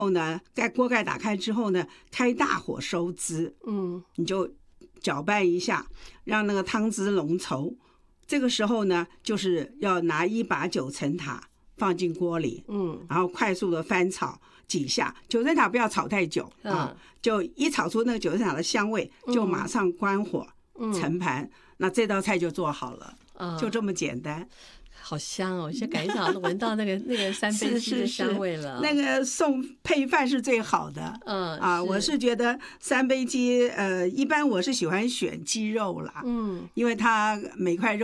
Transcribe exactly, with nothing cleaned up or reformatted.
后呢，盖锅盖打开之后呢，开大火收汁， 嗯， 你就搅拌一下，让那个汤汁浓稠。这个时候呢，就是要拿一把九层塔放进锅里， 嗯， 然后快速的翻炒几下。九层塔不要炒太久、 嗯、 啊，就一炒出那个九层塔的香味，就马上关火、 嗯、 盛盘，那这道菜就做好了， 嗯、 就这么简单。 好香哦！现在感觉好像闻到那个那个三杯鸡的香味了。 是是是，那个送配饭是最好的。 嗯啊，我是觉得三杯鸡，呃，一般我是喜欢选鸡肉啦， 嗯， 因为它每块肉